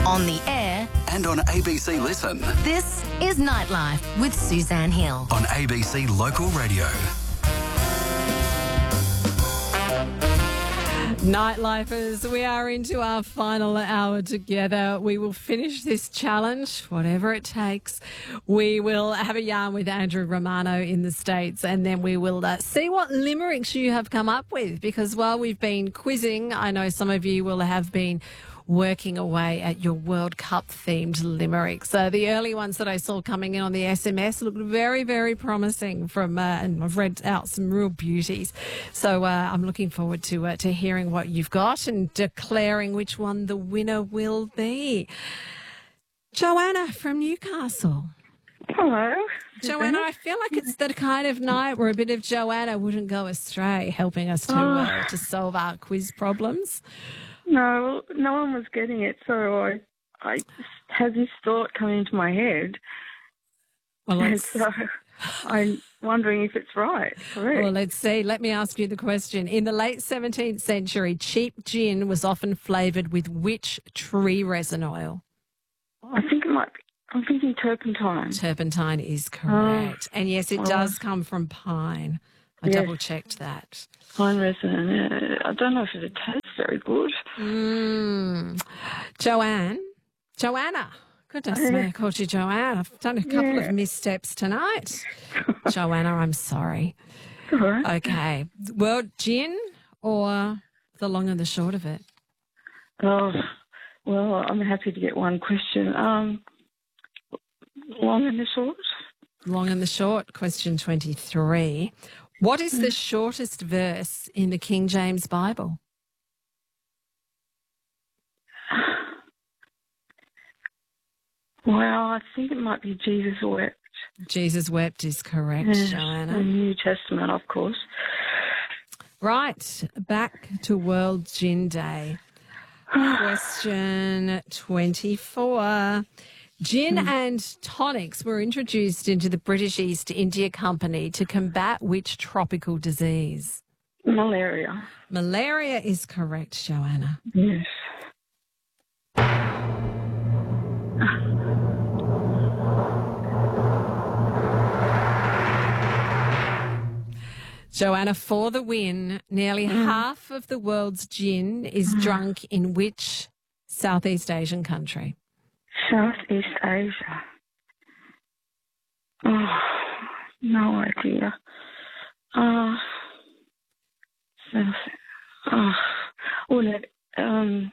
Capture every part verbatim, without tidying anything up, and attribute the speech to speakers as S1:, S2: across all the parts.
S1: on the air,
S2: and on A B C Listen.
S1: this is Nightlife with Suzanne Hill.
S2: On A B C Local Radio.
S3: Nightlifers, we are into our final hour together. We will finish this challenge, whatever it takes. We will have a yarn with Andrew Romano in the States, and then we will uh, see what limericks you have come up with, because while we've been quizzing, I know some of you will have been working away at your World Cup themed limericks. So the early ones that I saw coming in on the S M S looked very, very promising from, uh, and I've read out some real beauties. So uh, I'm looking forward to uh, to hearing what you've got and declaring which one the winner will be. Joanna from Newcastle.
S4: Hello.
S3: Joanna, I feel like it's the kind of night where a bit of Joanna wouldn't go astray, helping us to
S4: Oh.
S3: uh, to solve our quiz problems.
S4: No, no one was getting it, so I, I just had this thought coming into my head,
S3: Well,
S4: and
S3: let's,
S4: so I'm wondering if it's right. Correct.
S3: well, let's see. Let me ask you the question. In the late seventeenth century, cheap gin was often flavoured with which tree resin oil?
S4: I think it might be. I'm thinking turpentine.
S3: Turpentine is correct. and yes, it
S4: oh.
S3: does come from pine. I
S4: Yes.
S3: double-checked that.
S4: Pine resin. Yeah. I don't know if it tastes very good.
S3: Mm. Joanne? Joanna. Goodness me, I called you Joanne. I've done a couple
S4: Yeah.
S3: of missteps tonight. Joanna, I'm sorry.
S4: All right.
S3: Okay. Well, gin or the long and the short of it?
S4: Oh, well, I'm happy to get one question. Um, long and the short?
S3: Long and the short, question twenty-three. What is the shortest verse in the King James Bible?
S4: Well, I think it might be Jesus wept.
S3: Jesus wept is correct,
S4: Yes,
S3: Joanna.
S4: the New Testament, of course.
S3: Right, back to World Gin Day. Question twenty-four. Gin and tonics were introduced into the British East India Company to combat which tropical disease?
S4: Malaria.
S3: Malaria is correct, Joanna.
S4: Yes.
S3: Joanna, for the win, nearly half of the world's gin is drunk in which Southeast Asian country?
S4: Southeast Asia. Oh, no idea. Uh, South. Oh, well, it, um,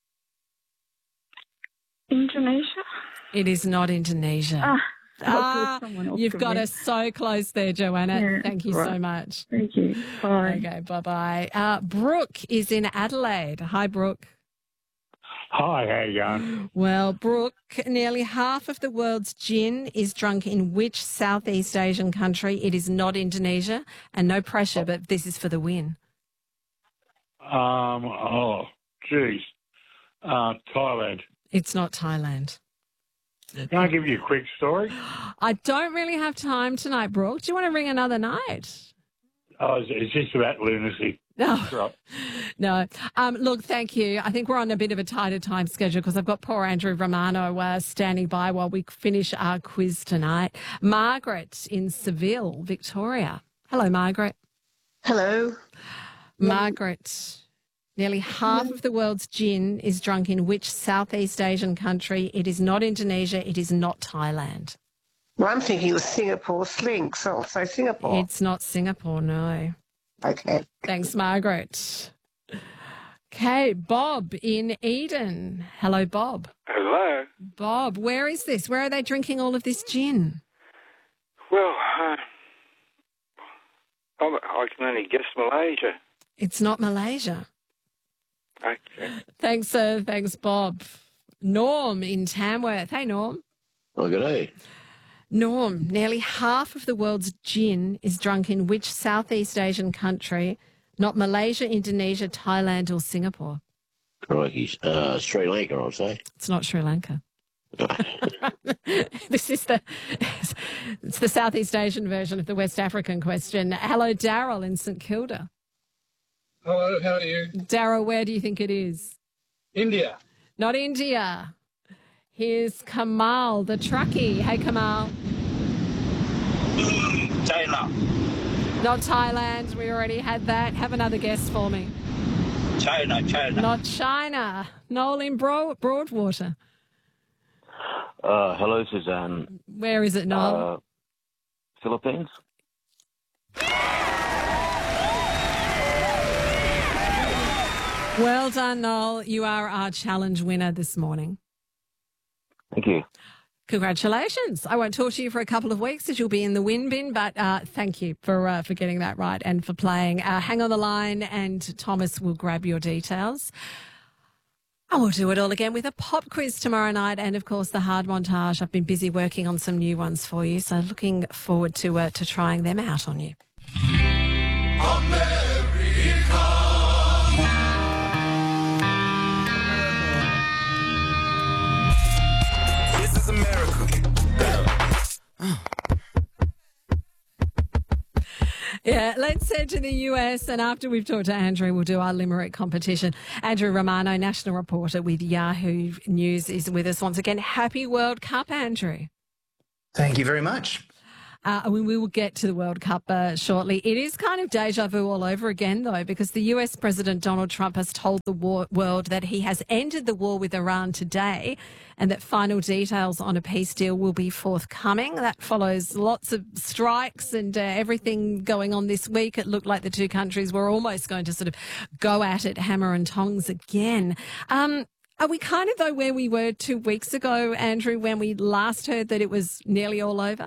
S4: Indonesia?
S3: It is not Indonesia.
S4: Ah,
S3: Ah,
S4: I'll put someone else
S3: you've
S4: to
S3: got
S4: win.
S3: us so close there, Joanna.
S4: Yeah,
S3: Thank you so
S4: right.
S3: much.
S4: Thank you. Bye.
S3: Okay, bye-bye. Uh, Brooke is in Adelaide. Hi, Brooke.
S5: Hi, how you going?
S3: Well, Brooke, nearly half of the world's gin is drunk in which Southeast Asian country? It is not Indonesia, and no pressure, but this is for the win.
S5: Um, oh, geez. Uh, Thailand.
S3: It's not Thailand.
S5: Can I give you a quick story?
S3: I don't really have time tonight, Brooke. Do you want to ring another night?
S5: Oh, it's, it's just about lunacy.
S3: No.
S5: Right.
S3: No. Um, look, thank you. I think we're on a bit of a tighter time schedule because I've got poor Andrew Romano uh, standing by while we finish our quiz tonight. Margaret in Seville, Victoria. Hello, Margaret.
S6: Hello.
S3: Margaret, nearly half of the world's gin is drunk in which Southeast Asian country? It is not Indonesia. It is not Thailand.
S6: Well, I'm thinking it was Singapore Sling, so I'll say Singapore.
S3: It's not Singapore, no.
S6: Okay.
S3: Thanks, Margaret. Okay, Bob in Eden. Hello, Bob.
S7: Hello.
S3: Bob, where is this? Where are they drinking all of this gin?
S7: Well, uh, I I can only guess Malaysia.
S3: It's not Malaysia.
S7: Okay.
S3: Thanks, uh, thanks, Bob. Norm in Tamworth. Hey, Norm.
S8: Oh, good day.
S3: Norm, nearly half of the world's gin is drunk in which Southeast Asian country? Not Malaysia, Indonesia, Thailand or Singapore.
S8: Crikey. Uh, Sri Lanka, I'll say.
S3: It's not Sri Lanka. This is the it's the Southeast Asian version of the West African question. Hello, Daryl in St Kilda.
S9: Hello, how are you?
S3: Daryl, where do you think it is?
S9: India.
S3: Not India. Here's Kamal, the truckie. Hey, Kamal.
S9: China.
S3: Not Thailand. We already had that. Have another guess for me.
S9: China, China.
S3: Not China. Noel in Bro- Broadwater.
S8: Uh, hello, Suzanne.
S3: Where is it, Noel?
S8: Uh, Philippines?
S3: Well done, Noel. You are our challenge winner this morning.
S8: Thank you.
S3: Congratulations. I won't talk to you for a couple of weeks as you'll be in the win bin, but uh, thank you for uh, for getting that right and for playing. Uh, hang on the line and Thomas will grab your details. And we'll do it all again with a pop quiz tomorrow night and, of course, the hard montage. I've been busy working on some new ones for you, so looking forward to uh, to trying them out on you.
S2: This is America.
S3: Yeah, let's head to the U S, and after we've talked to Andrew, we'll do our Limerick competition. Andrew Romano, national reporter with Yahoo News, is with us once again. Happy World Cup, Andrew.
S10: Thank you very much.
S3: Uh, we will get to the World Cup uh, shortly. It is kind of deja vu all over again, though, because the U S President Donald Trump has told the war- world that he has ended the war with Iran today and that final details on a peace deal will be forthcoming. That follows lots of strikes and uh, everything going on this week. It looked like the two countries were almost going to sort of go at it hammer and tongs again. Um, are we kind of, though, where we were two weeks ago, Andrew, when we last heard that it was nearly all over?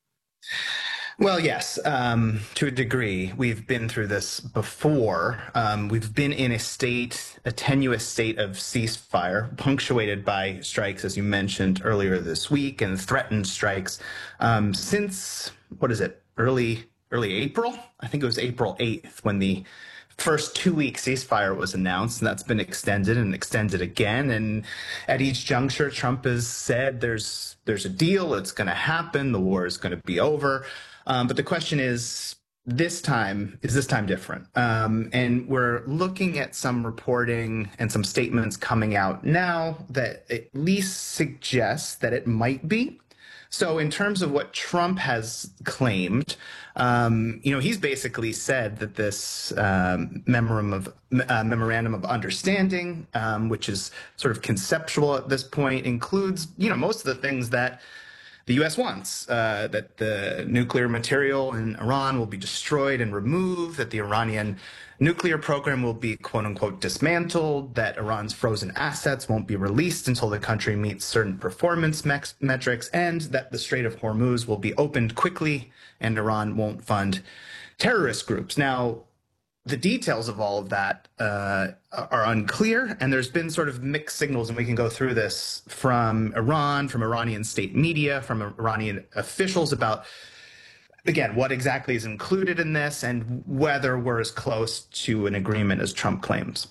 S10: Well, yes, um, to a degree. We've been through this before. Um, we've been in a state, a tenuous state of ceasefire, punctuated by strikes, as you mentioned earlier this week, and threatened strikes um, since, what is it, early early April? I think it was April eighth when the first two-week ceasefire was announced, and that's been extended and extended again. And at each juncture, Trump has said there's there's a deal, it's going to happen, the war is going to be over. Um, but the question is, this time, is this time different? Um, and we're looking at some reporting and some statements coming out now that at least suggests that it might be. So in terms of what Trump has claimed, um, you know, he's basically said that this um, memorandum of uh, memorandum of understanding, um, which is sort of conceptual at this point, includes, you know, most of the things that the U S wants, uh, that the nuclear material in Iran will be destroyed and removed, that the Iranian nuclear program will be, quote unquote, dismantled, that Iran's frozen assets won't be released until the country meets certain performance mex- metrics, and that the Strait of Hormuz will be opened quickly and Iran won't fund terrorist groups. Now, the details of all of that uh, are unclear, and there's been sort of mixed signals, and we can go through this from Iran, from Iranian state media, from Iranian officials about, again, what exactly is included in this and whether we're as close to an agreement as Trump claims.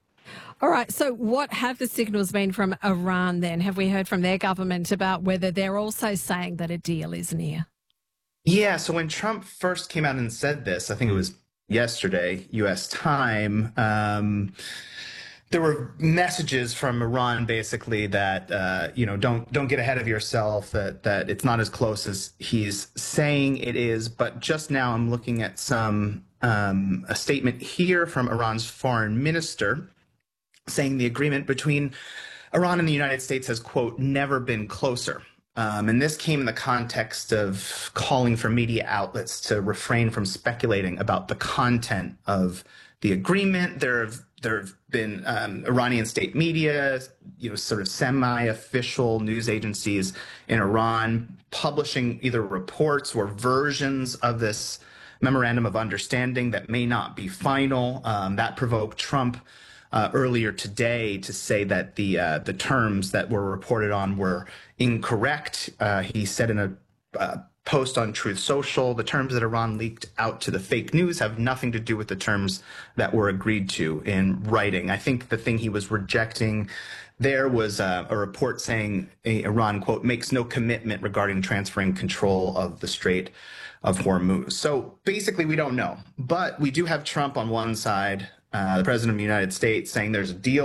S3: All right. So what have the signals been from Iran then? Have we heard from their government about whether they're also saying that a deal is near?
S10: Yeah. So when Trump first came out and said this, I think it was yesterday, U S time, um, there were messages from Iran basically that, uh, you know, don't don't get ahead of yourself, that that it's not as close as he's saying it is. But just now I'm looking at some um, a statement here from Iran's foreign minister saying the agreement between Iran and the United States has, quote, never been closer. Um, and this came in the context of calling for media outlets to refrain from speculating about the content of the agreement. There have there have been um, Iranian state media, you know, sort of semi-official news agencies in Iran publishing either reports or versions of this memorandum of understanding that may not be final. Um, that provoked Trump Uh, earlier today to say that the uh, the terms that were reported on were incorrect. Uh, he said in a uh, post on Truth Social, the terms that Iran leaked out to the fake news have nothing to do with the terms that were agreed to in writing. I think the thing he was rejecting there was uh, a report saying Iran, quote, makes no commitment regarding transferring control of the Strait of Hormuz. So basically, we don't know. But we do have Trump on one side, Uh, the president of the United States, saying there's a deal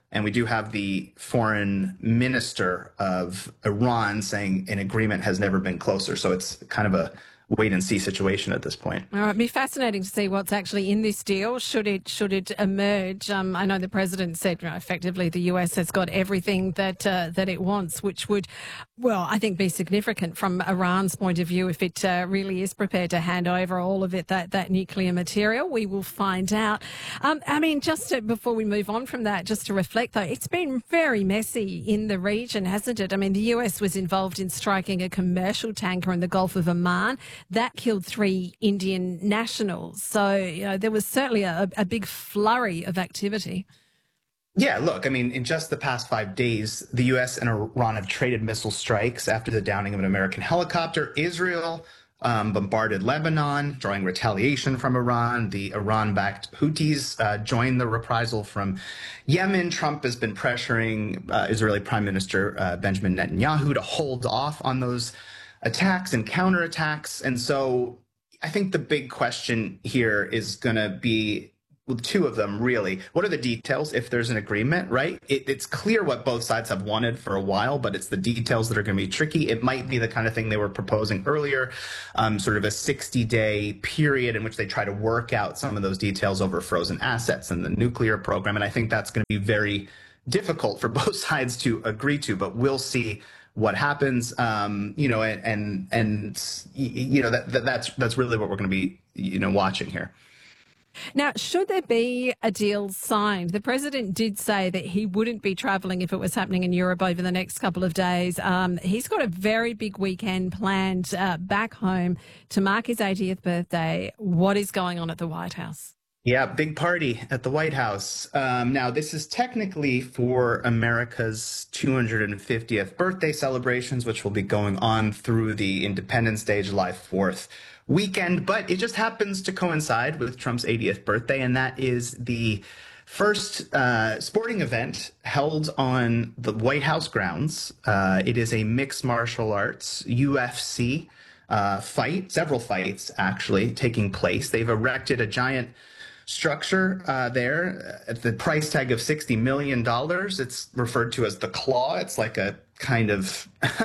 S10: And we do have the foreign minister of Iran saying an agreement has never been closer. So it's kind of a wait and see situation at this point.
S3: All right, it'd be fascinating to see what's actually in this deal. Should it should it emerge? Um, I know the president said, you know, effectively the U S has got everything that uh, that it wants, which would, well, I think be significant from Iran's point of view if it uh, really is prepared to hand over all of it, that that nuclear material. We will find out. Um, I mean, just to, before we move on from that, just to reflect though, it's been very messy in the region, hasn't it? I mean, the U S was involved in striking a commercial tanker in the Gulf of Oman. That killed three Indian nationals. So, you know, there was certainly a, a big flurry of activity.
S10: Yeah, look, I mean, in just the past five days, the U S and Iran have traded missile strikes after the downing of an American helicopter. Israel um, bombarded Lebanon, drawing retaliation from Iran. The Iran-backed Houthis uh, joined the reprisal from Yemen. Trump has been pressuring uh, Israeli Prime Minister uh, Benjamin Netanyahu to hold off on those attacks and counterattacks. And so I think the big question here is going to be, well, two of them, really. What are the details if there's an agreement, right? It, it's clear what both sides have wanted for a while, but it's the details that are going to be tricky. It might be the kind of thing they were proposing earlier, um, sort of a sixty-day period in which they try to work out some of those details over frozen assets and the nuclear program. And I think that's going to be very difficult for both sides to agree to, but we'll see what happens, um, you know, and, and, and you know, that, that that's, that's really what we're going to be, you know, watching here.
S3: Now, should there be a deal signed? The president did say that he wouldn't be travelling if it was happening in Europe over the next couple of days. Um, he's got a very big weekend planned uh, back home to mark his eightieth birthday. What is going on at the White House?
S10: Yeah, big party at the White House. Um, now, this is technically for America's two hundred fiftieth birthday celebrations, which will be going on through the Independence Day, July fourth weekend. But it just happens to coincide with Trump's eightieth birthday, and that is the first uh, sporting event held on the White House grounds. Uh, it is a mixed martial arts, U F C, uh, fight, several fights actually taking place. They've erected a giant structure uh, there at the price tag of sixty million dollars. It's referred to as the Claw. It's like a kind of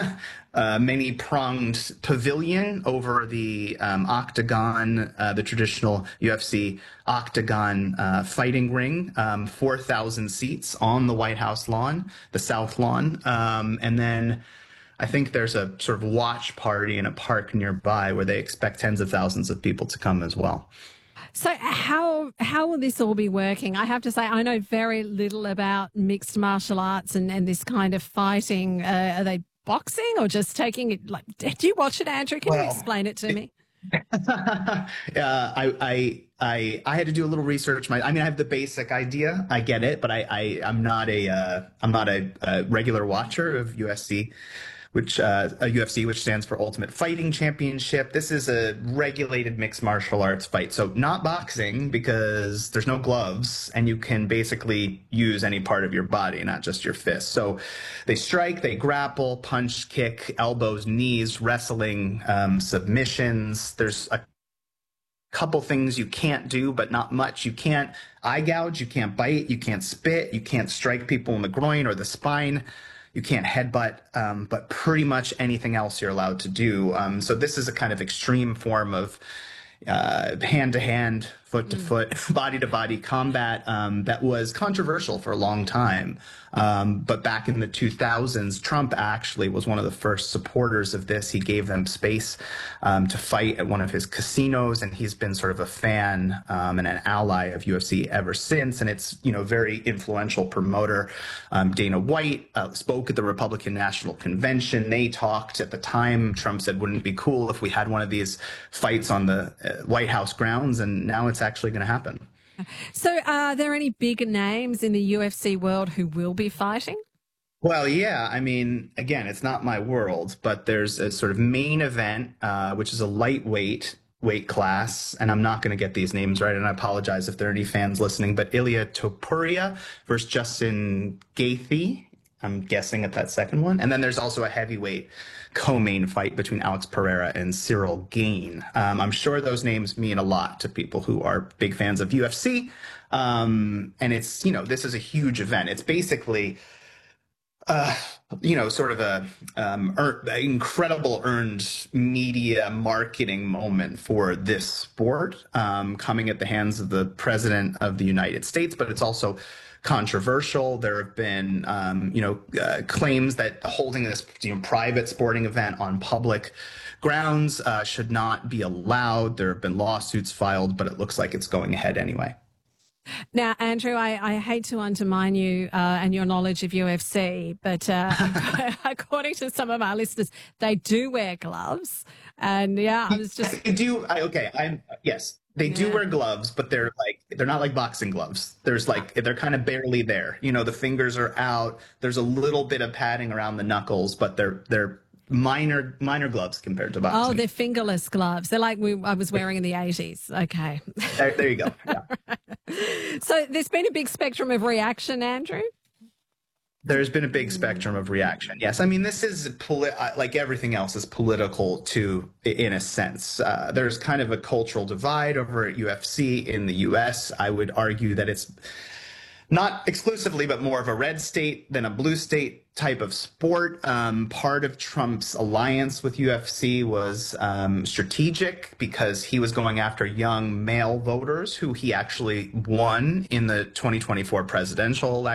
S10: uh, many-pronged pavilion over the um, octagon, uh, the traditional U F C octagon uh, fighting ring, um, four thousand seats on the White House lawn, the South Lawn. Um, and then I think there's a sort of watch party in a park nearby where they expect tens of thousands of people to come as well.
S3: So how how will this all be working? I have to say, I know very little about mixed martial arts and, and this kind of fighting. Uh, are they boxing or just taking it? Like, do you watch it, Andrew? Can well, you explain it to me?
S10: uh, I, I I I had to do a little research. My, I mean, I have the basic idea. I get it, but I, I I'm not a uh, I'm not a, a regular watcher of U F C. Which uh, a U F C, which stands for Ultimate Fighting Championship. This is a regulated mixed martial arts fight. So not boxing, because there's no gloves and you can basically use any part of your body, not just your fist. So they strike, they grapple, punch, kick, elbows, knees, wrestling, um, submissions. There's a couple things you can't do, but not much. You can't eye gouge, you can't bite, you can't spit, you can't strike people in the groin or the spine. You can't headbutt, um, but pretty much anything else you're allowed to do. Um, so this is a kind of extreme form of uh, hand-to-hand, foot-to-foot, body-to-body combat um, that was controversial for a long time. Um, but back in the two thousands, Trump actually was one of the first supporters of this. He gave them space um, to fight at one of his casinos, and he's been sort of a fan um, and an ally of U F C ever since. And it's, you know, very influential promoter. Um, Dana White uh, spoke at the Republican National Convention. They talked at the time. Trump said, wouldn't it be cool if we had one of these fights on the uh, White House grounds? And now it's actually going to happen.
S3: So are there any big names in the U F C world who will be fighting?
S10: Well, yeah. I mean, again, it's not my world, but there's a sort of main event, uh, which is a lightweight weight class, and I'm not going to get these names right, and I apologize if there are any fans listening, but Ilia Topuria versus Justin Gaethje. I'm guessing at that second one. And then there's also a heavyweight co-main fight between Alex Pereira and Cyril Gane. Um, I'm sure those names mean a lot to people who are big fans of U F C. Um, and it's, you know, this is a huge event. It's basically, uh, you know, sort of a um, er, incredible earned media marketing moment for this sport, um, coming at the hands of the president of the United States. But it's also controversial. There have been, um, you know, uh, claims that holding this, you know, private sporting event on public grounds uh, should not be allowed. There have been lawsuits filed, but it looks like it's going ahead anyway.
S3: Now, Andrew, I, I hate to undermine you uh, and your knowledge of U F C, but uh, according to some of our listeners, they do wear gloves. And yeah, I was just.
S10: They do. I, okay. I'm yes. They do
S3: Yeah.
S10: wear gloves, but they're like they're not like boxing gloves. There's like they're kind of barely there. You know, the fingers are out. There's a little bit of padding around the knuckles, but they're they're minor minor gloves compared to boxing.
S3: Oh, they're fingerless gloves. They're like we I was wearing in the eighties. Okay.
S10: There, there you go. Yeah.
S3: So there's been a big spectrum of reaction, Andrew.
S10: There's been a big spectrum of reaction. Yes, I mean this is poli- like everything else is political too, in a sense. Uh, there's kind of a cultural divide over at U F C in the U S. I would argue that it's not exclusively, but more of a red state than a blue state type of sport. Um, part of Trump's alliance with U F C was um, strategic because he was going after young male voters who he actually won in the twenty twenty-four presidential election.